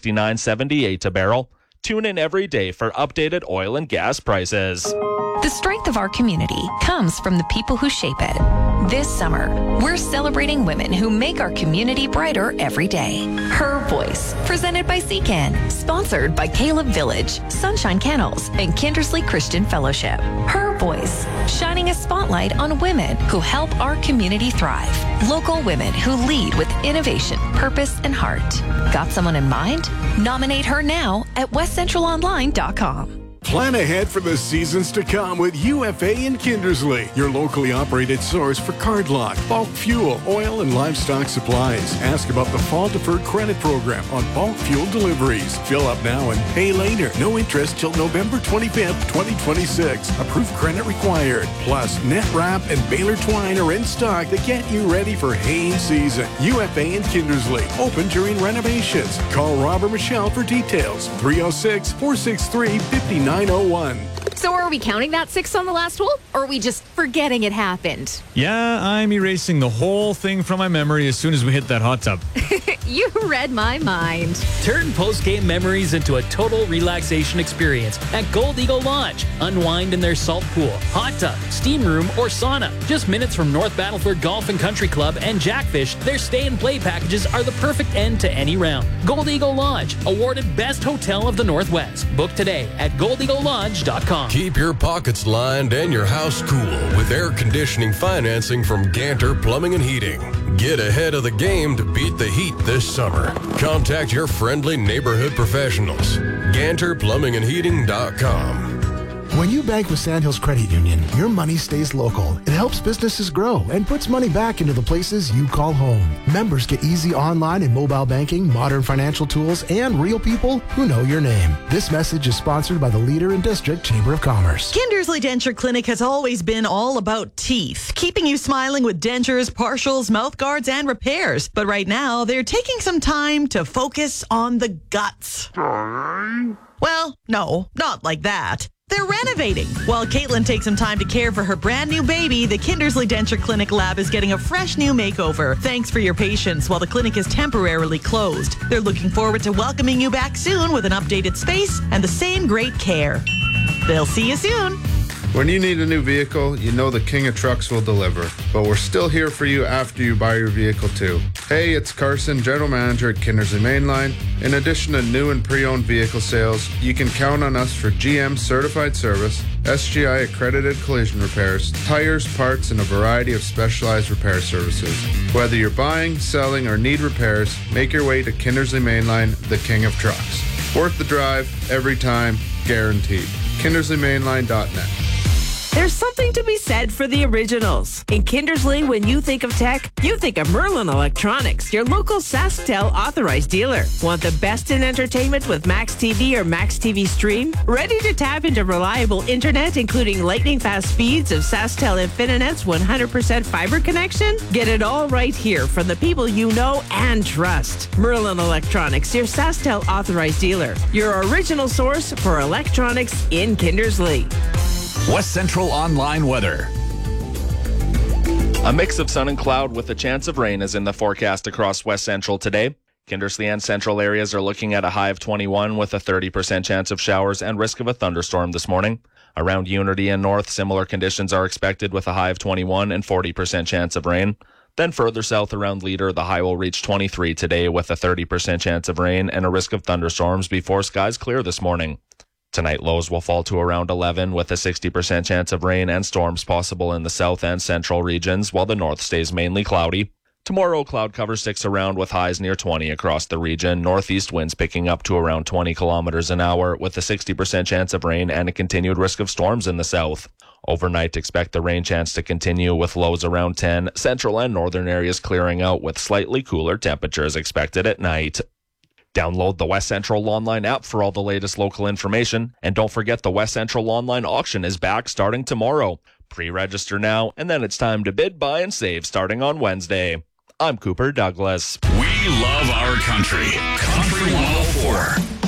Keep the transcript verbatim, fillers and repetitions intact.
sixty-nine seventy-eight a barrel. Tune in every day for updated oil and gas prices. The strength of our community comes from the people who shape it. This summer, we're celebrating women who make our community brighter every day. Her Voice, presented by C C A N, sponsored by Caleb Village, Sunshine Kennels, and Kindersley Christian Fellowship. Her Voice, shining a spotlight on women who help our community thrive. Local women who lead with innovation, purpose, and heart. Got someone in mind? Nominate her now at west central online dot com. Plan ahead for the seasons to come with U F A and Kindersley, your locally operated source for card lock, bulk fuel, oil, and livestock supplies. Ask about the fall deferred credit program on bulk fuel deliveries. Fill up now and pay later. No interest till November twenty-fifth, twenty twenty-six. Approved credit required. Plus, net wrap and baler twine are in stock to get you ready for hay season. U F A and Kindersley, open during renovations. Call Rob or Michelle for details. three oh six, four six three, five nine oh one. So are we counting that six on the last hole, or are we just forgetting it happened? Yeah, I'm erasing the whole thing from my memory as soon as we hit that hot tub. You read my mind. Turn post-game memories into a total relaxation experience at Gold Eagle Lodge. Unwind in their salt pool, hot tub, steam room, or sauna. Just minutes from North Battleford Golf and Country Club and Jackfish, their stay and play packages are the perfect end to any round. Gold Eagle Lodge, awarded Best Hotel of the Northwest. Book today at gold eagle lodge dot com. Keep your pockets lined and your house cool with air conditioning financing from Ganter Plumbing and Heating. Get ahead of the game to beat the heat this summer. Contact your friendly neighborhood professionals. Ganter Plumbing and Heating dot com. When you bank with Sandhills Credit Union, your money stays local. It helps businesses grow and puts money back into the places you call home. Members get easy online and mobile banking, modern financial tools, and real people who know your name. This message is sponsored by the Leader and District Chamber of Commerce. Kindersley Denture Clinic has always been all about teeth, keeping you smiling with dentures, partials, mouth guards, and repairs. But right now, they're taking some time to focus on the guts. Well, no, not like that. They're renovating. While Caitlin takes some time to care for her brand new baby, the Kindersley Denture Clinic lab is getting a fresh new makeover. Thanks for your patience while the clinic is temporarily closed. They're looking forward to welcoming you back soon with an updated space and the same great care. They'll see you soon. When you need a new vehicle, you know the King of Trucks will deliver. But we're still here for you after you buy your vehicle too. Hey, it's Carson, General Manager at Kindersley Mainline. In addition to new and pre-owned vehicle sales, you can count on us for G M certified service, S G I accredited collision repairs, tires, parts, and a variety of specialized repair services. Whether you're buying, selling, or need repairs, make your way to Kindersley Mainline, the King of Trucks. Worth the drive, every time, guaranteed. Kindersley Mainline dot net. There's something to be said for the originals. In Kindersley, when you think of tech, you think of Merlin Electronics, your local SaskTel authorized dealer. Want the best in entertainment with Max T V or Max T V Stream? Ready to tap into reliable internet, including lightning-fast speeds of SaskTel Infinit's one hundred percent fiber connection? Get it all right here from the people you know and trust. Merlin Electronics, your SaskTel authorized dealer. Your original source for electronics in Kindersley. West Central Online weather. A mix of sun and cloud with a chance of rain is in the forecast across West Central today. Kindersley and central areas are looking at a high of twenty-one with a thirty percent chance of showers and risk of a thunderstorm this morning. Around Unity and North, similar conditions are expected with a high of twenty-one and forty percent chance of rain. Then further south around Leader, the high will reach twenty-three today with a thirty percent chance of rain and a risk of thunderstorms before skies clear this morning. Tonight, lows will fall to around eleven with a sixty percent chance of rain and storms possible in the south and central regions, while the north stays mainly cloudy. Tomorrow, cloud cover sticks around with highs near twenty across the region, northeast winds picking up to around twenty kilometers an hour with a sixty percent chance of rain and a continued risk of storms in the south. Overnight, expect the rain chance to continue with lows around ten, central and northern areas clearing out with slightly cooler temperatures expected at night. Download the West Central Online app for all the latest local information. And don't forget the West Central Online auction is back starting tomorrow. Pre-register now, and then it's time to bid, buy, and save starting on Wednesday. I'm Cooper Douglas. We love our country. Country one oh four.